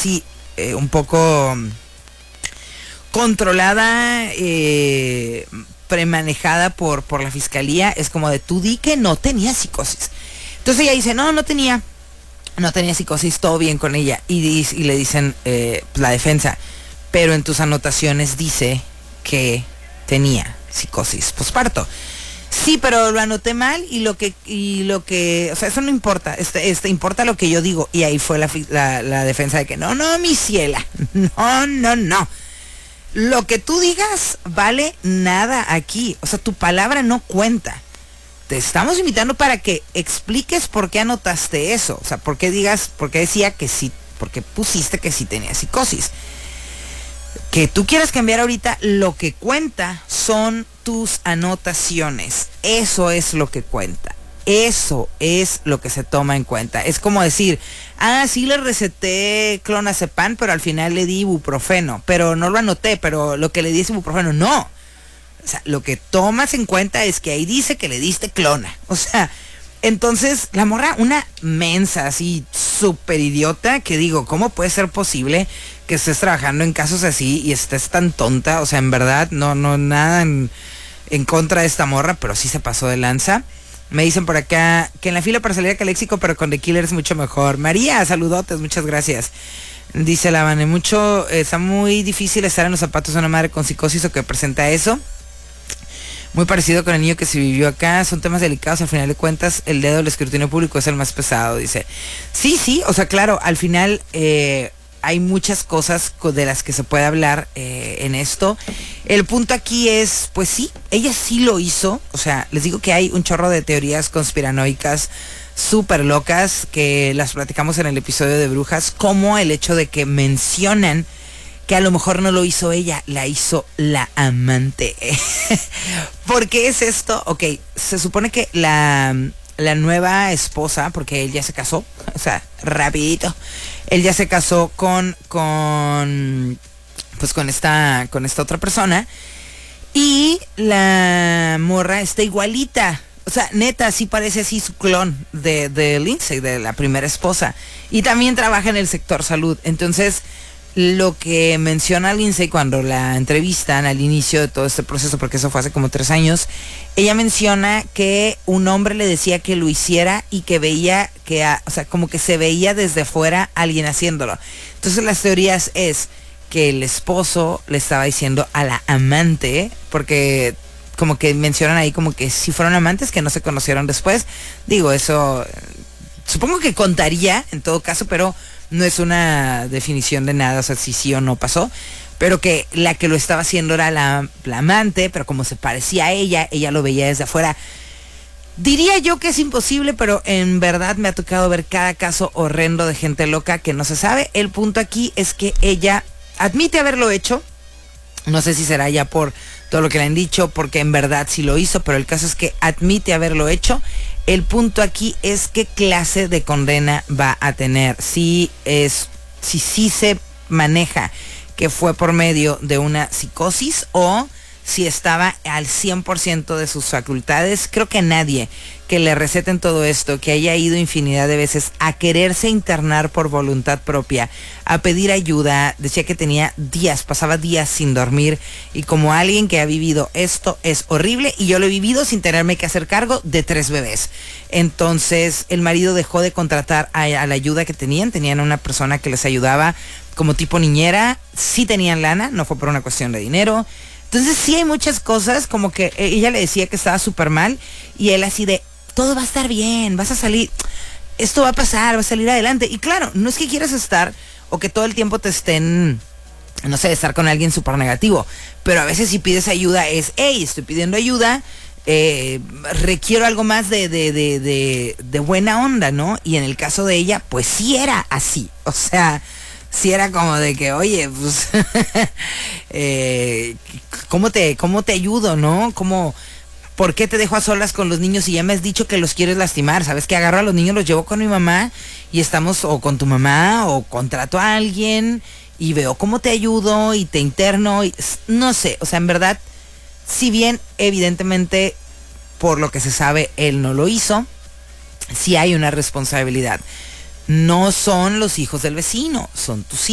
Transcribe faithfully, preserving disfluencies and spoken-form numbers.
sí, eh, un poco controlada, eh, premanejada por, por la fiscalía. Es como de, tú di que no tenía psicosis. Entonces ella dice, no, no tenía, no tenía psicosis, todo bien con ella. Y, dice, y le dicen, eh, pues, la defensa, pero en tus anotaciones dice que tenía psicosis posparto. Sí, pero lo anoté mal y lo que, y lo que, o sea, eso no importa, este, este, importa lo que yo digo. Y ahí fue la, la, la defensa de que no, no, mi ciela, no, no, no. Lo que tú digas vale nada aquí, o sea, tu palabra no cuenta. Te estamos invitando para que expliques por qué anotaste eso, o sea, por qué digas, por qué decía que sí, por qué pusiste que sí tenía psicosis. Que tú quieras cambiar ahorita, lo que cuenta son tus anotaciones. Eso es lo que cuenta. Eso es lo que se toma en cuenta. Es como decir, ah, sí le receté clonazepam, pero al final le di ibuprofeno, pero no lo anoté, pero lo que le di es ibuprofeno. No. O sea, lo que tomas en cuenta es que ahí dice que le diste clona. O sea, entonces, la morra, una mensa, así, súper idiota, que digo, ¿cómo puede ser posible que estés trabajando en casos así y estés tan tonta? O sea, en verdad, no, no, nada en, en contra de esta morra, pero sí se pasó de lanza. Me dicen por acá que en la fila para salir a Caléxico, pero con The Killer es mucho mejor. María, saludotes, muchas gracias. Dice la Vane, mucho, eh, está muy difícil estar en los zapatos de una madre con psicosis o que presenta eso. Muy parecido con el niño que se vivió acá, son temas delicados, al final de cuentas el dedo del escrutinio público es el más pesado, dice. Sí, sí, o sea, claro, al final eh, hay muchas cosas de las que se puede hablar eh, en esto. El punto aquí es, pues sí, ella sí lo hizo, o sea, les digo que hay un chorro de teorías conspiranoicas súper locas que las platicamos en el episodio de Brujas, como el hecho de que mencionan que a lo mejor no lo hizo ella, la hizo la amante. ¿Por qué es esto? Ok, se supone que la, la nueva esposa, porque él ya se casó, o sea, rapidito, él ya se casó con, con, pues con esta, con esta otra persona, y la morra está igualita. O sea, neta, sí parece así su clon de, de Lindsay, de la primera esposa. Y también trabaja en el sector salud. Entonces, lo que menciona Lindsay cuando la entrevistan al inicio de todo este proceso, porque eso fue hace como tres años, ella menciona que un hombre le decía que lo hiciera y que veía que, o sea, como que se veía desde fuera alguien haciéndolo. Entonces las teorías es que el esposo le estaba diciendo a la amante, porque como que mencionan ahí como que si fueron amantes que no se conocieron después. Digo, eso supongo que contaría en todo caso, pero no es una definición de nada, o sea, si sí o no pasó, pero que la que lo estaba haciendo era la, la amante, pero como se parecía a ella, ella lo veía desde afuera. Diría yo que es imposible, pero en verdad me ha tocado ver cada caso horrendo de gente loca que no se sabe. El punto aquí es que ella admite haberlo hecho, no sé si será ya por todo lo que le han dicho, porque en verdad sí lo hizo, pero el caso es que admite haberlo hecho. El punto aquí es qué clase de condena va a tener. Si es, si sí se maneja que fue por medio de una psicosis o si estaba al cien por ciento de sus facultades. Creo que nadie que le receten todo esto, que haya ido infinidad de veces a quererse internar por voluntad propia, a pedir ayuda, decía que tenía días, pasaba días sin dormir, y como alguien que ha vivido esto es horrible, y yo lo he vivido sin tenerme que hacer cargo de tres bebés. Entonces el marido dejó de contratar a, a la ayuda que tenían, tenían una persona que les ayudaba como tipo niñera, sí tenían lana, no fue por una cuestión de dinero. Entonces sí hay muchas cosas, como que ella le decía que estaba súper mal, y él así de, todo va a estar bien, vas a salir, esto va a pasar, va a salir adelante. Y claro, no es que quieras estar, o que todo el tiempo te estén, no sé, estar con alguien súper negativo, pero a veces si pides ayuda es, hey, estoy pidiendo ayuda, eh, requiero algo más de, de, de, de, de buena onda, ¿no? Y en el caso de ella, pues sí era así, o sea, sí era como de que, oye, pues, eh, ¿cómo te, cómo te ayudo, no? ¿Cómo, por qué te dejo a solas con los niños si ya me has dicho que los quieres lastimar? ¿Sabes que agarro a los niños, los llevo con mi mamá y estamos, o con tu mamá, o contrato a alguien y veo cómo te ayudo y te interno? Y, no sé, o sea, en verdad, si bien evidentemente por lo que se sabe él no lo hizo, sí hay una responsabilidad. No son los hijos del vecino, son tus hijos.